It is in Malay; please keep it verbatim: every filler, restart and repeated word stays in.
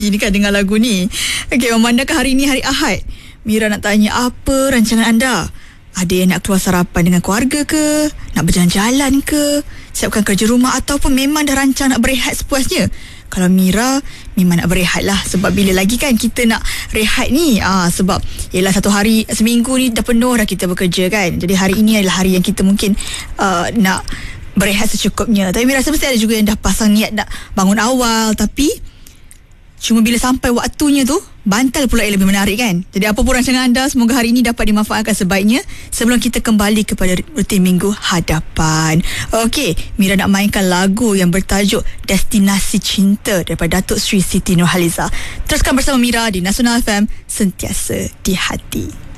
Ini kan dengar lagu ni. Okey, memandangkan hari ni hari Ahad, Mira nak tanya, apa rancangan anda? Ada yang nak keluar sarapan dengan keluarga ke? Nak berjalan-jalan ke? Siapkan kerja rumah ataupun memang dah rancang nak berehat sepuasnya? Kalau Mira memang nak berehat lah. Sebab bila lagi kan kita nak rehat ni? Ah, sebab yelah satu hari, seminggu ni dah penuh dah kita bekerja kan. Jadi hari ini adalah hari yang kita mungkin uh, nak berehat secukupnya. Tapi Mira rasa mesti ada juga yang dah pasang niat nak bangun awal, tapi cuma bila sampai waktunya tu, bantal pula yang lebih menarik kan. Jadi apa pun rancangan anda, semoga hari ini dapat dimanfaatkan sebaiknya sebelum kita kembali kepada rutin minggu hadapan. Okey, Mira nak mainkan lagu yang bertajuk Destinasi Cinta daripada Datuk Seri Siti Nurhaliza. Teruskan bersama Mira di Nasional F M, sentiasa di hati.